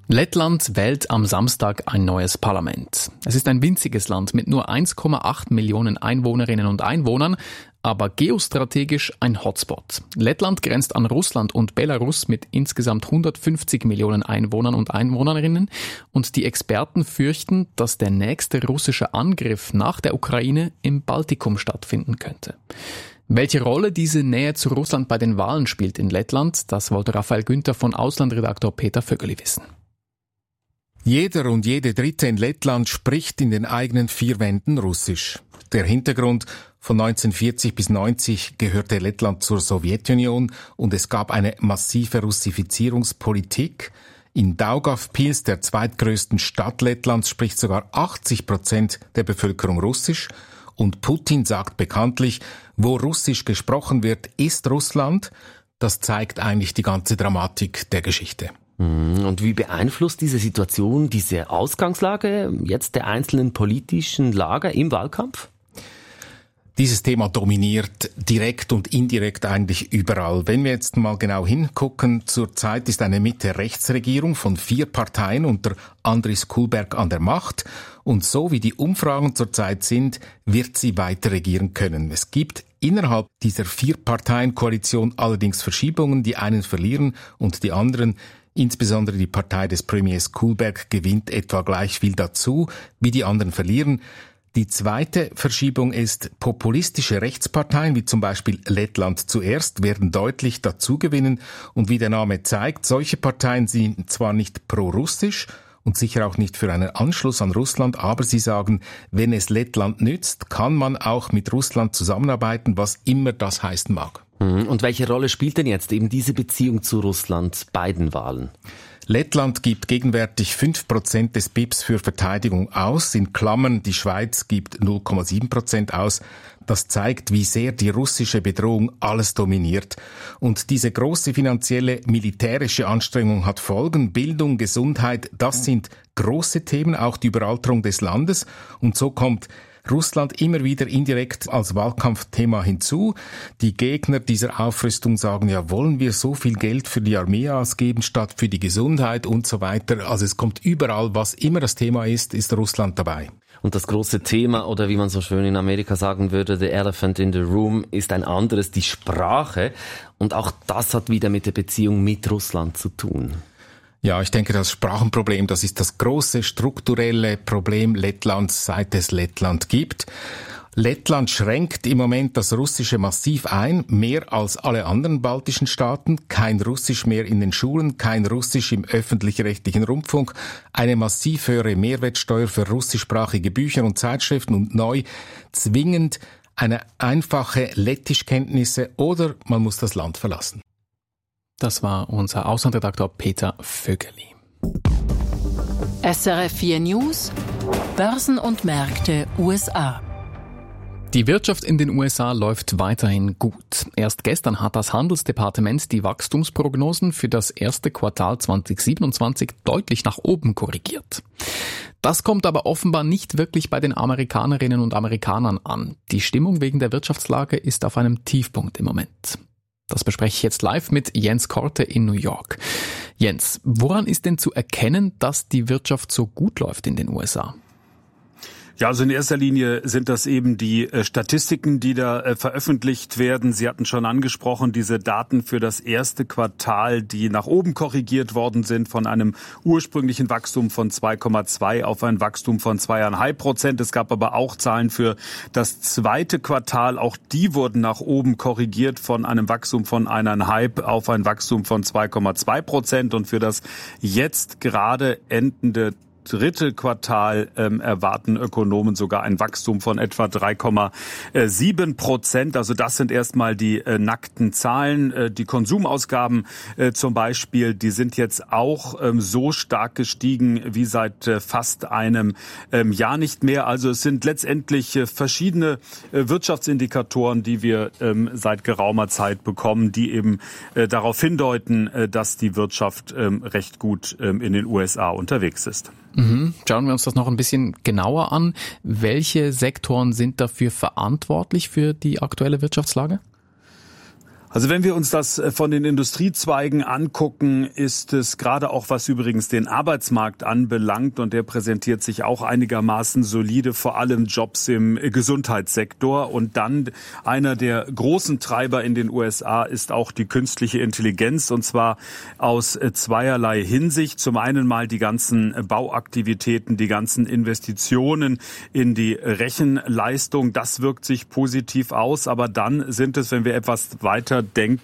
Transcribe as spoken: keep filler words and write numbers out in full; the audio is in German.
Lettland wählt am Samstag ein neues Parlament. Es ist ein winziges Land mit nur eins Komma acht Millionen Einwohnerinnen und Einwohnern, aber geostrategisch ein Hotspot. Lettland grenzt an Russland und Belarus mit insgesamt hundertfünfzig Millionen Einwohnern und Einwohnerinnen und die Experten fürchten, dass der nächste russische Angriff nach der Ukraine im Baltikum stattfinden könnte. Welche Rolle diese Nähe zu Russland bei den Wahlen spielt in Lettland, das wollte Raphael Günther von Auslandredaktor Peter Vögeli wissen. Jeder und jede Dritte in Lettland spricht in den eigenen vier Wänden Russisch. Der Hintergrund: von neunzehnhundertvierzig bis neunzig gehörte Lettland zur Sowjetunion und es gab eine massive Russifizierungspolitik. In Daugavpils, der zweitgrößten Stadt Lettlands, spricht sogar achtzig Prozent der Bevölkerung Russisch. Und Putin sagt bekanntlich, wo Russisch gesprochen wird, ist Russland. Das zeigt eigentlich die ganze Dramatik der Geschichte. Und wie beeinflusst diese Situation, diese Ausgangslage jetzt der einzelnen politischen Lager im Wahlkampf? Dieses Thema dominiert direkt und indirekt eigentlich überall. Wenn wir jetzt mal genau hingucken, zurzeit ist eine Mitte-Rechts-Regierung von vier Parteien unter Andris Kulberg an der Macht. Und so wie die Umfragen zurzeit sind, wird sie weiter regieren können. Es gibt innerhalb dieser Vier-Parteien-Koalition allerdings Verschiebungen. Die einen verlieren und die anderen, insbesondere die Partei des Premiers Kulberg, gewinnt etwa gleich viel dazu, wie die anderen verlieren. Die zweite Verschiebung ist, populistische Rechtsparteien, wie zum Beispiel Lettland zuerst, werden deutlich dazugewinnen. Und wie der Name zeigt, solche Parteien sind zwar nicht pro-russisch und sicher auch nicht für einen Anschluss an Russland, aber sie sagen, wenn es Lettland nützt, kann man auch mit Russland zusammenarbeiten, was immer das heißen mag. Und welche Rolle spielt denn jetzt eben diese Beziehung zu Russland bei den Wahlen? Lettland gibt gegenwärtig fünf Prozent des B I P s für Verteidigung aus. In Klammern, die Schweiz gibt null Komma sieben Prozent aus. Das zeigt, wie sehr die russische Bedrohung alles dominiert. Und diese große finanzielle, militärische Anstrengung hat Folgen. Bildung, Gesundheit, das sind große Themen, auch die Überalterung des Landes. Und so kommt Russland immer wieder indirekt als Wahlkampfthema hinzu. Die Gegner dieser Aufrüstung sagen, ja, wollen wir so viel Geld für die Armee ausgeben, statt für die Gesundheit und so weiter. Also es kommt überall, was immer das Thema ist, ist Russland dabei. Und das große Thema, oder wie man so schön in Amerika sagen würde, the elephant in the room, ist ein anderes, die Sprache. Und auch das hat wieder mit der Beziehung mit Russland zu tun. Ja, ich denke, das Sprachenproblem, das ist das große strukturelle Problem Lettlands, seit es Lettland gibt. Lettland schränkt im Moment das Russische massiv ein, mehr als alle anderen baltischen Staaten. Kein Russisch mehr in den Schulen, kein Russisch im öffentlich-rechtlichen Rundfunk, eine massiv höhere Mehrwertsteuer für russischsprachige Bücher und Zeitschriften und neu zwingend eine einfache Lettischkenntnisse oder man muss das Land verlassen. Das war unser Auslandredaktor Peter Vögeli. S R F vier News, Börsen und Märkte U S A. Die Wirtschaft in den U S A läuft weiterhin gut. Erst gestern hat das Handelsdepartement die Wachstumsprognosen für das erste Quartal zwanzig siebenundzwanzig deutlich nach oben korrigiert. Das kommt aber offenbar nicht wirklich bei den Amerikanerinnen und Amerikanern an. Die Stimmung wegen der Wirtschaftslage ist auf einem Tiefpunkt im Moment. Das bespreche ich jetzt live mit Jens Korte in New York. Jens, woran ist denn zu erkennen, dass die Wirtschaft so gut läuft in den U S A? Ja, also in erster Linie sind das eben die äh, Statistiken, die da äh, veröffentlicht werden. Sie hatten schon angesprochen, diese Daten für das erste Quartal, die nach oben korrigiert worden sind von einem ursprünglichen Wachstum von zwei Komma zwei auf ein Wachstum von zwei Komma fünf Prozent. Es gab aber auch Zahlen für das zweite Quartal. Auch die wurden nach oben korrigiert von einem Wachstum von eins Komma fünf auf ein Wachstum von zwei Komma zwei Prozent. Und für das jetzt gerade endende dritte Quartal ähm, erwarten Ökonomen sogar ein Wachstum von etwa drei Komma sieben Prozent. Also das sind erstmal die äh, nackten Zahlen. Äh, die Konsumausgaben äh, zum Beispiel, die sind jetzt auch ähm, so stark gestiegen wie seit äh, fast einem ähm, Jahr nicht mehr. Also es sind letztendlich äh, verschiedene äh, Wirtschaftsindikatoren, die wir ähm, seit geraumer Zeit bekommen, die eben äh, darauf hindeuten, äh, dass die Wirtschaft ähm, recht gut ähm, in den U S A unterwegs ist. Mhm. Schauen wir uns das noch ein bisschen genauer an. Welche Sektoren sind dafür verantwortlich für die aktuelle Wirtschaftslage? Also wenn wir uns das von den Industriezweigen angucken, ist es gerade auch, was übrigens den Arbeitsmarkt anbelangt, und der präsentiert sich auch einigermaßen solide, vor allem Jobs im Gesundheitssektor. Und dann einer der großen Treiber in den U S A ist auch die künstliche Intelligenz, und zwar aus zweierlei Hinsicht. Zum einen mal die ganzen Bauaktivitäten, die ganzen Investitionen in die Rechenleistung, das wirkt sich positiv aus. Aber dann sind es, wenn wir etwas weiter denken,